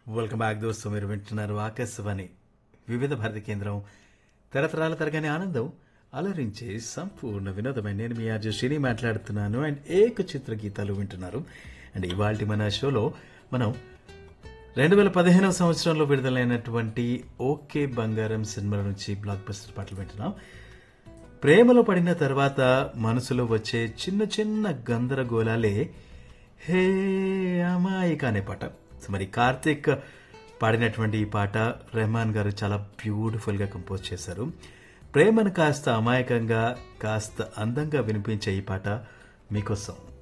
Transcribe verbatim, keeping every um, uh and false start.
Welcome back దోస్తు. మీరు వింటున్నారు ఆకాశవాణి వివిధ భారతి కేంద్రం. తరతరాల తరగని ఆనందం అలరించే సంపూర్ణ వినోదమైన నేను మీ ఆర్జే శ్రీని మాట్లాడుతున్నాను. అండ్ ఏక చిత్ర గీతాలు వింటున్నారు. అండ్ ఇవాళ మన షోలో మనం రెండు వేల పదిహేనవ సంవత్సరంలో విడుదలైనటువంటి ఓకే బంగారం సినిమాల నుంచి బ్లాక్ బస్టర్ పాటలు వింటున్నాం. ప్రేమలో పడిన తర్వాత మనసులో వచ్చే చిన్న చిన్న గందరగోళాలే హే అమాయిక అనే పాట. సో మరి కార్తీక్ పాడినటువంటి ఈ పాట రెహమాన్ గారు చాలా బ్యూటిఫుల్గా కంపోజ్ చేశారు. ప్రేమను కాస్త అమాయకంగా కాస్త అందంగా వినిపించే ఈ పాట మీకోసం.